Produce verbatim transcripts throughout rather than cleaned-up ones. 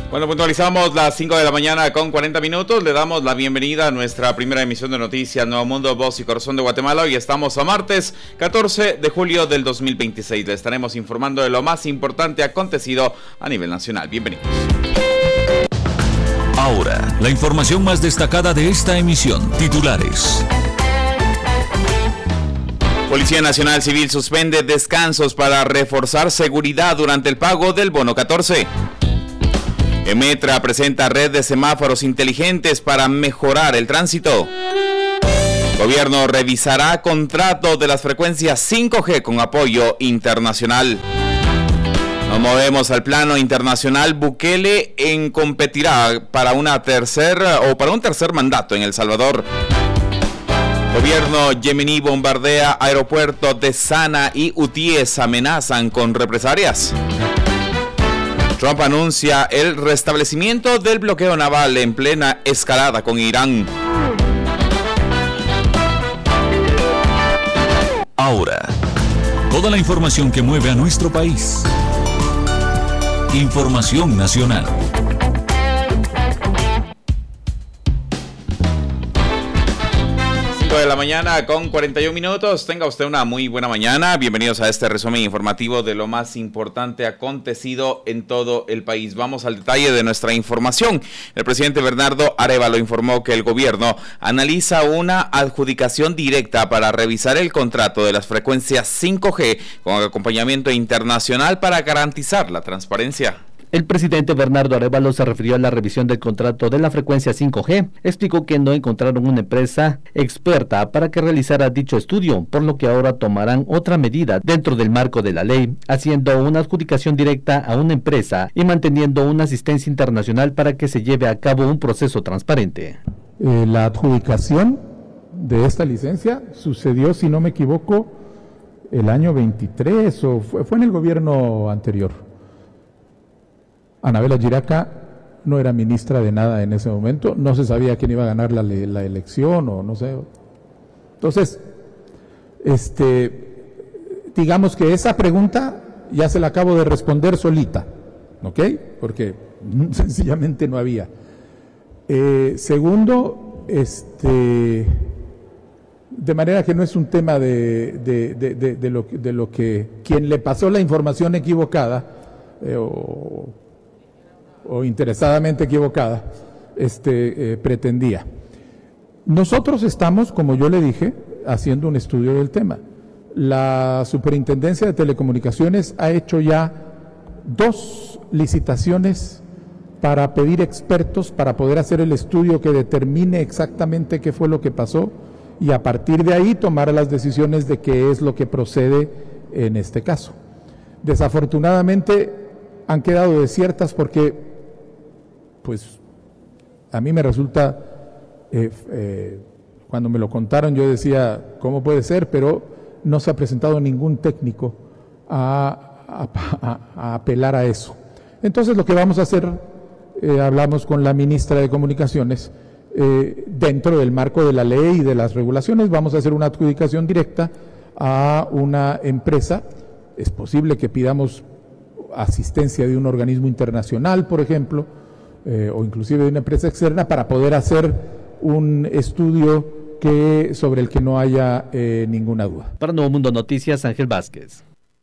Bueno, puntualizamos las cinco de la mañana con cuarenta minutos. Le damos la bienvenida a nuestra primera emisión de noticias Nuevo Mundo, Voz y Corazón de Guatemala. Hoy estamos a martes catorce de julio del dos mil veintiséis. Le estaremos informando de lo más importante acontecido a nivel nacional. Bienvenidos. Ahora, la información más destacada de esta emisión. Titulares. Policía Nacional Civil suspende descansos para reforzar seguridad durante el pago del bono catorce. Emetra presenta red de semáforos inteligentes para mejorar el tránsito. Gobierno revisará contrato de las frecuencias cinco G con apoyo internacional. Nos movemos al plano internacional. Bukele en competirá para una tercera o para un tercer mandato en El Salvador. Gobierno yemení bombardea aeropuerto de Sana y Utiés, amenazan con represalias. Trump anuncia el restablecimiento del bloqueo naval en plena escalada con Irán. Ahora, toda la información que mueve a nuestro país. Información nacional. De la mañana con cuarenta y un minutos. Tenga usted una muy buena mañana. Bienvenidos a este resumen informativo de lo más importante acontecido en todo el país. Vamos al detalle de nuestra información. El presidente Bernardo Arévalo informó que el gobierno analiza una adjudicación directa para revisar el contrato de las frecuencias cinco G con acompañamiento internacional para garantizar la transparencia. El presidente Bernardo Arévalo se refirió a la revisión del contrato de la frecuencia cinco G. Explicó que no encontraron una empresa experta para que realizara dicho estudio, por lo que ahora tomarán otra medida dentro del marco de la ley, haciendo una adjudicación directa a una empresa y manteniendo una asistencia internacional para que se lleve a cabo un proceso transparente. Eh, la adjudicación de esta licencia sucedió, si no me equivoco, el año veintitrés o fue, fue en el gobierno anterior. Anabela Giraca no era ministra de nada en ese momento, no se sabía quién iba a ganar la, la elección o no sé. Entonces, este, digamos que esa pregunta ya se la acabo de responder solita, ¿ok? Porque sencillamente no había. Eh, segundo, este, de manera que no es un tema de, de, de, de, de, lo, de lo que quien le pasó la información equivocada eh, o... o interesadamente equivocada, este, eh, pretendía. Nosotros estamos, como yo le dije, haciendo un estudio del tema. La Superintendencia de Telecomunicaciones ha hecho ya dos licitaciones para pedir expertos para poder hacer el estudio que determine exactamente qué fue lo que pasó y a partir de ahí tomar las decisiones de qué es lo que procede en este caso. Desafortunadamente han quedado desiertas porque pues a mí me resulta, eh, eh, cuando me lo contaron yo decía, ¿cómo puede ser? Pero no se ha presentado ningún técnico a, a, a, a apelar a eso. Entonces lo que vamos a hacer, eh, hablamos con la ministra de Comunicaciones, eh, dentro del marco de la ley y de las regulaciones, vamos a hacer una adjudicación directa a una empresa. Es posible que pidamos asistencia de un organismo internacional, por ejemplo, Eh, o inclusive de una empresa externa para poder hacer un estudio que sobre el que no haya eh, ninguna duda. Para Nuevo Mundo Noticias, Ángel Vázquez.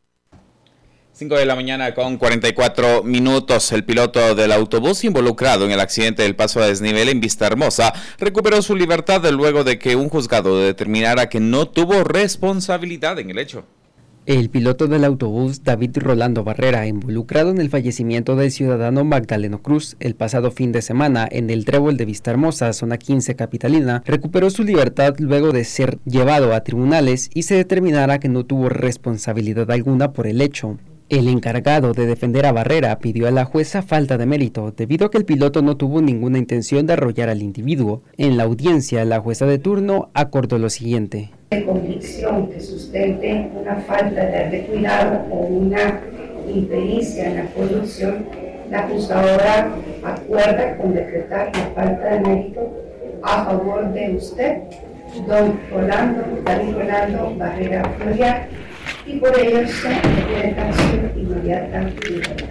cinco de la mañana con cuarenta y cuatro minutos. El piloto del autobús involucrado en el accidente del paso a desnivel en Vista Hermosa recuperó su libertad luego de que un juzgado determinara que no tuvo responsabilidad en el hecho. El piloto del autobús David Rolando Barrera, involucrado en el fallecimiento del ciudadano Magdaleno Cruz el pasado fin de semana en el Trébol de Vista Hermosa, zona quince capitalina, recuperó su libertad luego de ser llevado a tribunales y se determinara que no tuvo responsabilidad alguna por el hecho. El encargado de defender a Barrera pidió a la jueza falta de mérito debido a que el piloto no tuvo ninguna intención de arrollar al individuo. En la audiencia, la jueza de turno acordó lo siguiente. De convicción que sustente una falta de cuidado o una impericia en la conducción, la acusadora acuerda con decretar la falta de mérito a favor de usted, don Rolando, David Rolando Barrera Florial, y por ello se requiere canción inmediata y libertad.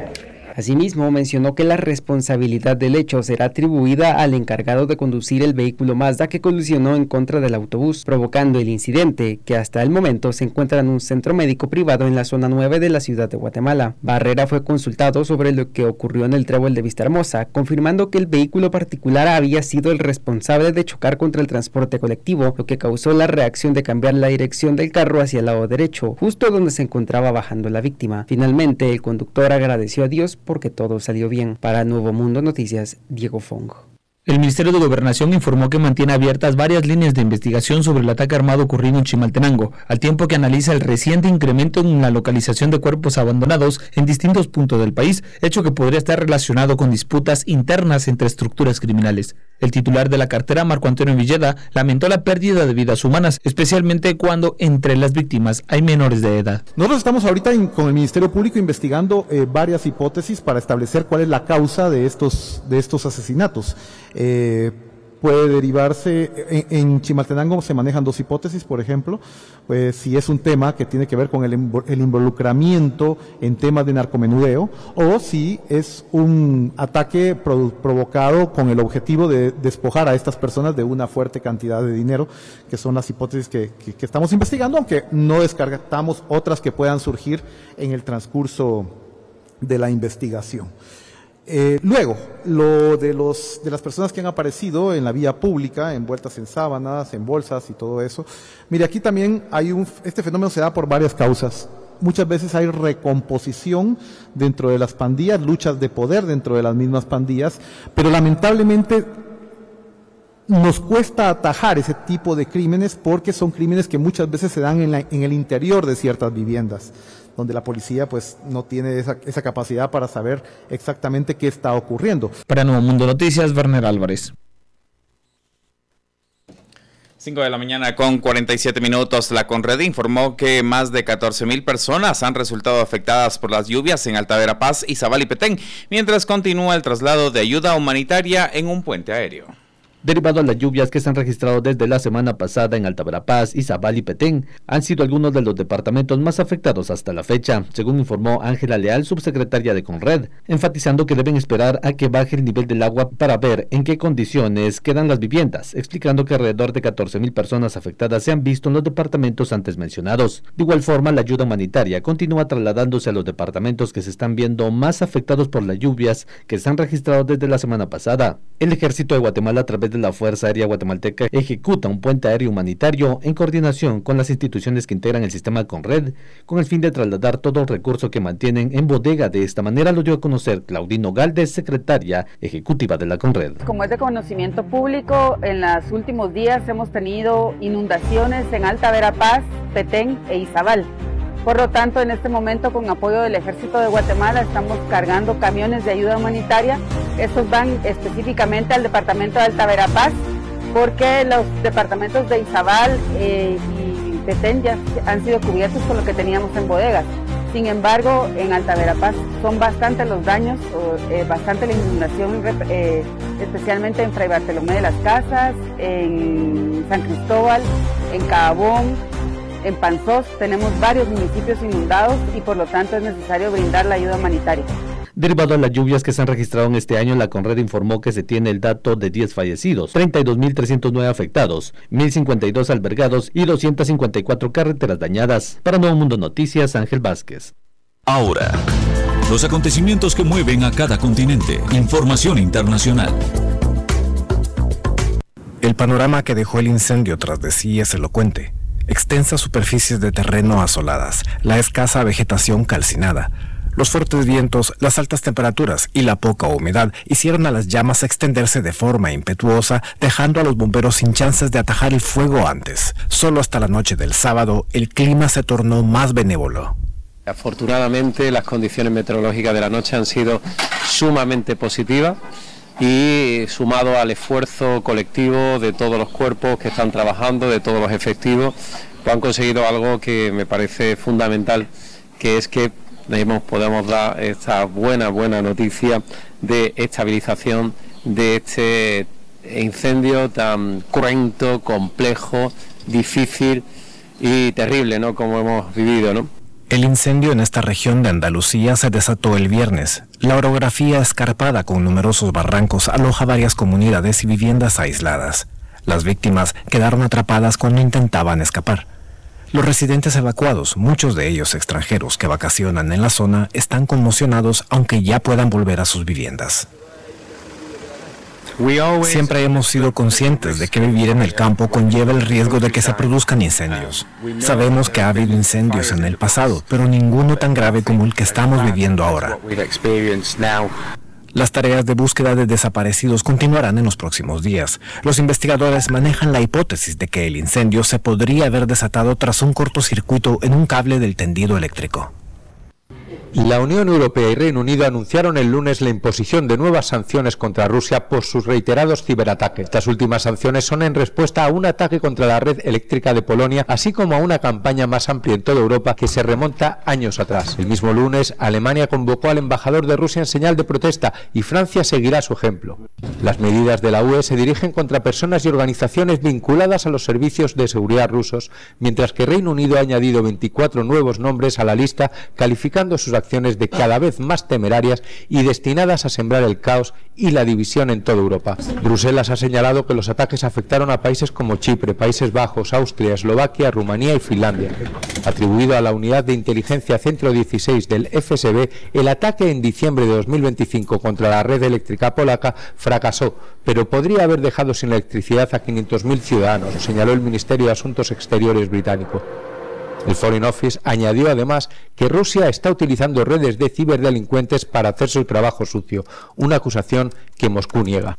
Asimismo, mencionó que la responsabilidad del hecho será atribuida al encargado de conducir el vehículo Mazda que colisionó en contra del autobús, provocando el incidente, que hasta el momento se encuentra en un centro médico privado en la zona nueve de la ciudad de Guatemala. Barrera fue consultado sobre lo que ocurrió en el trébol de Vistahermosa, confirmando que el vehículo particular había sido el responsable de chocar contra el transporte colectivo, lo que causó la reacción de cambiar la dirección del carro hacia el lado derecho, justo donde se encontraba bajando la víctima. Finalmente, el conductor agradeció a Dios porque todo salió bien. Para Nuevo Mundo Noticias, Diego Fong. El Ministerio de Gobernación informó que mantiene abiertas varias líneas de investigación sobre el ataque armado ocurrido en Chimaltenango, al tiempo que analiza el reciente incremento en la localización de cuerpos abandonados en distintos puntos del país, hecho que podría estar relacionado con disputas internas entre estructuras criminales. El titular de la cartera, Marco Antonio Villeda, lamentó la pérdida de vidas humanas, especialmente cuando entre las víctimas hay menores de edad. Nosotros estamos ahorita en, con el Ministerio Público investigando eh, varias hipótesis para establecer cuál es la causa de estos, de estos asesinatos. Eh, puede derivarse, en, en Chimaltenango se manejan dos hipótesis, por ejemplo, pues si es un tema que tiene que ver con el, el involucramiento en temas de narcomenudeo, o si es un ataque pro, provocado con el objetivo de despojar a estas personas de una fuerte cantidad de dinero, que son las hipótesis que, que, que estamos investigando, aunque no descartamos otras que puedan surgir en el transcurso de la investigación. Eh, luego, lo de los de las personas que han aparecido en la vía pública, envueltas en sábanas, en bolsas y todo eso. Mire, aquí también hay un, este fenómeno se da por varias causas. Muchas veces hay recomposición dentro de las pandillas, luchas de poder dentro de las mismas pandillas, pero lamentablemente nos cuesta atajar ese tipo de crímenes porque son crímenes que muchas veces se dan en, la, en el interior de ciertas viviendas, donde la policía pues no tiene esa, esa capacidad para saber exactamente qué está ocurriendo. Para Nuevo Mundo Noticias, Werner Álvarez. cinco de la mañana con cuarenta y siete minutos. La Conred informó que más de catorce mil personas han resultado afectadas por las lluvias en Alta Verapaz, Izabal y Petén, mientras continúa el traslado de ayuda humanitaria en un puente aéreo. Derivado de las lluvias que se han registrado desde la semana pasada en Alta Verapaz, Izabal y Petén, han sido algunos de los departamentos más afectados hasta la fecha, según informó Ángela Leal, subsecretaria de Conred, enfatizando que deben esperar a que baje el nivel del agua para ver en qué condiciones quedan las viviendas, explicando que alrededor de catorce mil personas afectadas se han visto en los departamentos antes mencionados. De igual forma, la ayuda humanitaria continúa trasladándose a los departamentos que se están viendo más afectados por las lluvias que se han registrado desde la semana pasada. El Ejército de Guatemala, a través de la Fuerza Aérea Guatemalteca, ejecuta un puente aéreo humanitario en coordinación con las instituciones que integran el sistema Conred, con el fin de trasladar todo el recurso que mantienen en bodega. De esta manera lo dio a conocer Claudino Galdes, secretaria ejecutiva de la Conred. Como es de conocimiento público, en los últimos días hemos tenido inundaciones en Alta Verapaz, Petén e Izabal. Por lo tanto, en este momento, con apoyo del Ejército de Guatemala, estamos cargando camiones de ayuda humanitaria. Estos van específicamente al departamento de Alta Verapaz, porque los departamentos de Izabal eh, y Petén ya han sido cubiertos con lo que teníamos en bodegas. Sin embargo, en Alta Verapaz son bastante los daños, eh, bastante la inundación, eh, especialmente en Fray Bartolomé de las Casas, en San Cristóbal, en Cabón, en Panzós. Tenemos varios municipios inundados y por lo tanto es necesario brindar la ayuda humanitaria. Derivado a las lluvias que se han registrado en este año, la Conred informó que se tiene el dato de diez fallecidos, treinta y dos mil trescientos nueve afectados, mil cincuenta y dos albergados y doscientas cincuenta y cuatro carreteras dañadas. Para Nuevo Mundo Noticias, Ángel Vázquez. Ahora, los acontecimientos que mueven a cada continente. Información internacional. El panorama que dejó el incendio tras de sí es elocuente. Extensas superficies de terreno asoladas, la escasa vegetación calcinada, los fuertes vientos, las altas temperaturas y la poca humedad hicieron a las llamas extenderse de forma impetuosa, dejando a los bomberos sin chances de atajar el fuego antes. Solo hasta la noche del sábado, el clima se tornó más benévolo. Afortunadamente, las condiciones meteorológicas de la noche han sido sumamente positivas y sumado al esfuerzo colectivo de todos los cuerpos que están trabajando, de todos los efectivos, pues han conseguido algo que me parece fundamental, que es que podemos dar esta buena, buena noticia de estabilización de este incendio tan cruento, complejo, difícil y terrible, ¿no?, como hemos vivido, ¿no? El incendio en esta región de Andalucía se desató el viernes. La orografía escarpada con numerosos barrancos aloja varias comunidades y viviendas aisladas. Las víctimas quedaron atrapadas cuando intentaban escapar. Los residentes evacuados, muchos de ellos extranjeros que vacacionan en la zona, están conmocionados aunque ya puedan volver a sus viviendas. Siempre hemos sido conscientes de que vivir en el campo conlleva el riesgo de que se produzcan incendios. Sabemos que ha habido incendios en el pasado, pero ninguno tan grave como el que estamos viviendo ahora. Las tareas de búsqueda de desaparecidos continuarán en los próximos días. Los investigadores manejan la hipótesis de que el incendio se podría haber desatado tras un cortocircuito en un cable del tendido eléctrico. La Unión Europea y Reino Unido anunciaron el lunes la imposición de nuevas sanciones contra Rusia por sus reiterados ciberataques. Estas últimas sanciones son en respuesta a un ataque contra la red eléctrica de Polonia, así como a una campaña más amplia en toda Europa que se remonta años atrás. El mismo lunes, Alemania convocó al embajador de Rusia en señal de protesta y Francia seguirá su ejemplo. Las medidas de la U E se dirigen contra personas y organizaciones vinculadas a los servicios de seguridad rusos, mientras que Reino Unido ha añadido veinticuatro nuevos nombres a la lista, calificando sus acciones de cada vez más temerarias y destinadas a sembrar el caos y la división en toda Europa. Bruselas ha señalado que los ataques afectaron a países como Chipre, Países Bajos, Austria, Eslovaquia, Rumanía y Finlandia. Atribuido a la unidad de inteligencia Centro dieciséis del F S B, el ataque en diciembre de dos mil veinticinco contra la red eléctrica polaca fracasó, pero podría haber dejado sin electricidad a quinientos mil ciudadanos, señaló el Ministerio de Asuntos Exteriores británico. El Foreign Office añadió además que Rusia está utilizando redes de ciberdelincuentes para hacer su trabajo sucio, una acusación que Moscú niega.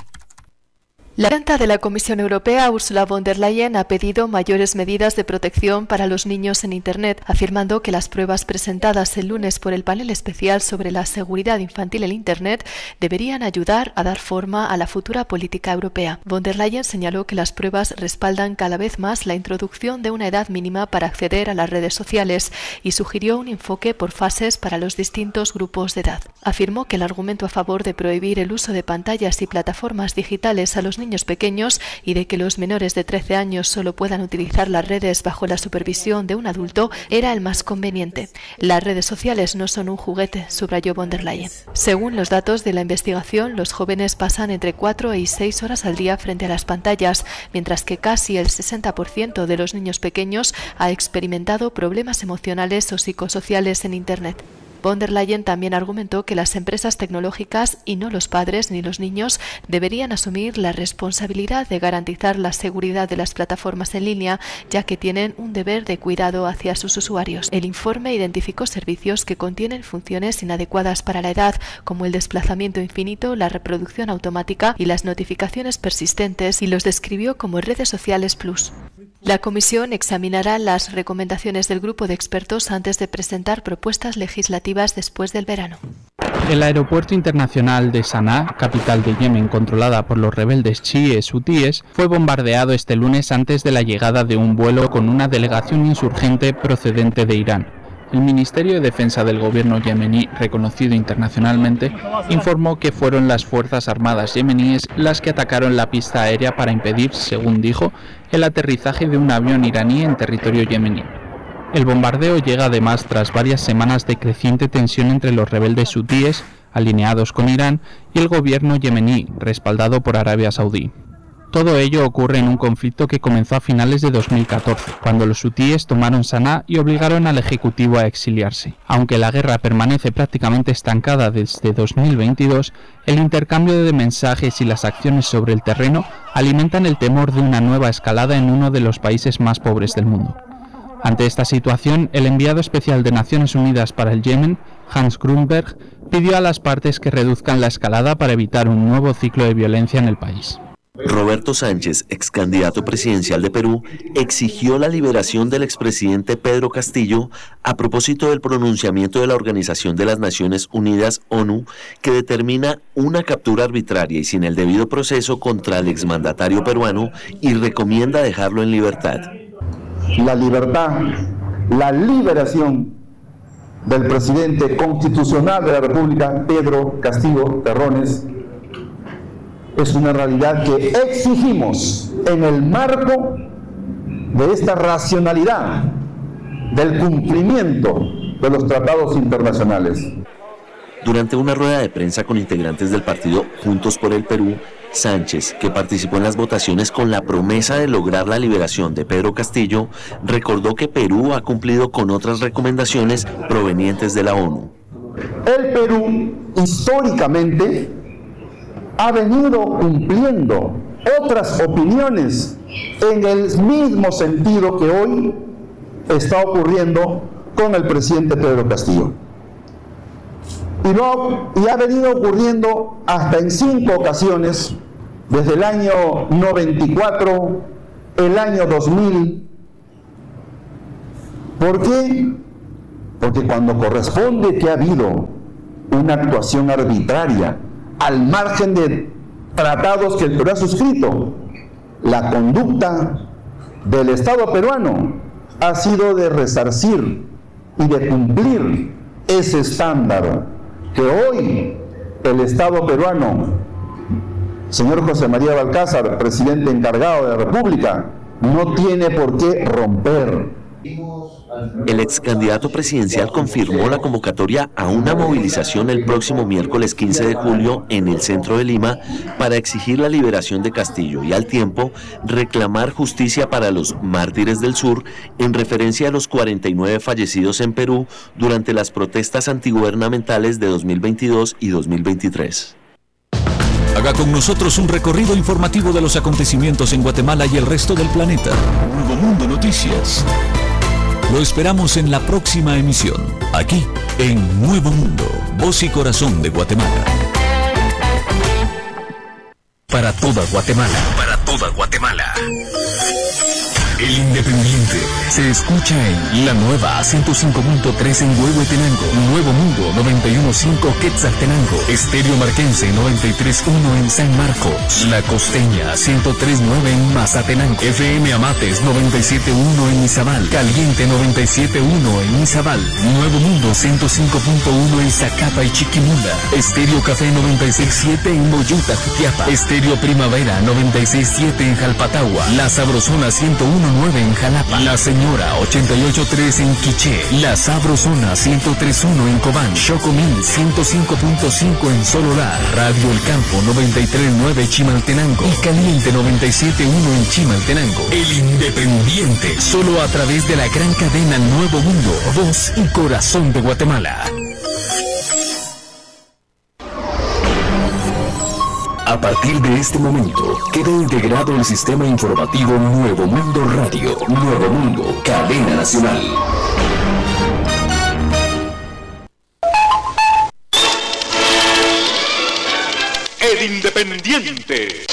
La presidenta de la Comisión Europea, Ursula von der Leyen, ha pedido mayores medidas de protección para los niños en Internet, afirmando que las pruebas presentadas el lunes por el panel especial sobre la seguridad infantil en Internet deberían ayudar a dar forma a la futura política europea. Von der Leyen señaló que las pruebas respaldan cada vez más la introducción de una edad mínima para acceder a las redes sociales y sugirió un enfoque por fases para los distintos grupos de edad. Afirmó que el argumento a favor de prohibir el uso de pantallas y plataformas digitales a los niños pequeños y de que los menores de trece años solo puedan utilizar las redes bajo la supervisión de un adulto era el más conveniente. Las redes sociales no son un juguete, subrayó von der Leyen. Según los datos de la investigación, los jóvenes pasan entre cuatro y seis horas al día frente a las pantallas, mientras que casi el sesenta por ciento de los niños pequeños ha experimentado problemas emocionales o psicosociales en Internet. Von der Leyen también argumentó que las empresas tecnológicas y no los padres ni los niños deberían asumir la responsabilidad de garantizar la seguridad de las plataformas en línea, ya que tienen un deber de cuidado hacia sus usuarios. El informe identificó servicios que contienen funciones inadecuadas para la edad, como el desplazamiento infinito, la reproducción automática y las notificaciones persistentes, y los describió como redes sociales plus. La Comisión examinará las recomendaciones del grupo de expertos antes de presentar propuestas legislativas después del verano. El aeropuerto internacional de Sanaa, capital de Yemen controlada por los rebeldes chiíes hutíes, fue bombardeado este lunes antes de la llegada de un vuelo con una delegación insurgente procedente de Irán. El Ministerio de Defensa del gobierno yemení, reconocido internacionalmente, informó que fueron las Fuerzas Armadas yemeníes las que atacaron la pista aérea para impedir, según dijo, el aterrizaje de un avión iraní en territorio yemení. El bombardeo llega además tras varias semanas de creciente tensión entre los rebeldes hutíes, alineados con Irán, y el gobierno yemení, respaldado por Arabia Saudí. Todo ello ocurre en un conflicto que comenzó a finales de dos mil catorce, cuando los hutíes tomaron Sanaa y obligaron al ejecutivo a exiliarse. Aunque la guerra permanece prácticamente estancada desde dos mil veintidós, el intercambio de mensajes y las acciones sobre el terreno alimentan el temor de una nueva escalada en uno de los países más pobres del mundo. Ante esta situación, el enviado especial de Naciones Unidas para el Yemen, Hans Grundberg, pidió a las partes que reduzcan la escalada para evitar un nuevo ciclo de violencia en el país. Roberto Sánchez, ex candidato presidencial de Perú, exigió la liberación del expresidente Pedro Castillo a propósito del pronunciamiento de la Organización de las Naciones Unidas, ONU, que determina una captura arbitraria y sin el debido proceso contra el exmandatario peruano y recomienda dejarlo en libertad. La libertad, la liberación del presidente constitucional de la República, Pedro Castillo Terrones, es una realidad que exigimos en el marco de esta racionalidad del cumplimiento de los tratados internacionales. Durante una rueda de prensa con integrantes del partido Juntos por el Perú, Sánchez, que participó en las votaciones con la promesa de lograr la liberación de Pedro Castillo, recordó que Perú ha cumplido con otras recomendaciones provenientes de la ONU. El Perú, históricamente, ha venido cumpliendo otras opiniones en el mismo sentido que hoy está ocurriendo con el presidente Pedro Castillo. Y, no, y ha venido ocurriendo hasta en cinco ocasiones, desde el año noventa y cuatro, el año dos mil. ¿Por qué? Porque cuando corresponde que ha habido una actuación arbitraria al margen de tratados que el Perú ha suscrito, la conducta del Estado peruano ha sido de resarcir y de cumplir ese estándar que hoy el Estado peruano, señor José María Balcázar, presidente encargado de la República, no tiene por qué romper. El ex candidato presidencial confirmó la convocatoria a una movilización el próximo miércoles quince de julio en el centro de Lima para exigir la liberación de Castillo y al tiempo reclamar justicia para los mártires del sur en referencia a los cuarenta y nueve fallecidos en Perú durante las protestas antigubernamentales de dos mil veintidós y dos mil veintitrés. Haga con nosotros un recorrido informativo de los acontecimientos en Guatemala y el resto del planeta. Nuevo Mundo Noticias. Lo esperamos en la próxima emisión, aquí en Nuevo Mundo, voz y corazón de Guatemala. Para toda Guatemala, para toda Guatemala. El Independiente se escucha en la nueva ciento cinco punto tres en Huehuetenango, Nuevo Mundo noventa y uno punto cinco Quetzaltenango, Estéreo Marquense noventa y tres punto uno en San Marcos, La Costeña ciento tres punto nueve en Mazatenango, F M Amates noventa y siete punto uno en Izabal, Caliente noventa y siete punto uno en Izabal, Nuevo Mundo ciento cinco punto uno en Zacapa y Chiquimula, Estéreo Café noventa y seis punto siete en Moyuta, Jutiapa, Estéreo Primavera noventa y seis punto siete en Jalpatagua, La Sabrosona ciento uno punto nueve en Jalapa, La Señora ochenta y ocho punto tres en Quiché, La Sabrosona ciento tres punto uno en Cobán, Chocomil ciento cinco punto cinco en Sololá, Radio El Campo noventa y tres punto nueve Chimaltenango y Caliente noventa y siete punto uno en Chimaltenango. El Independiente, solo a través de la gran cadena Nuevo Mundo, voz y corazón de Guatemala. A partir de este momento, queda integrado el sistema informativo Nuevo Mundo Radio, Nuevo Mundo, cadena nacional. El Independiente.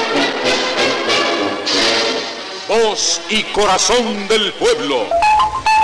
Voz y corazón del pueblo.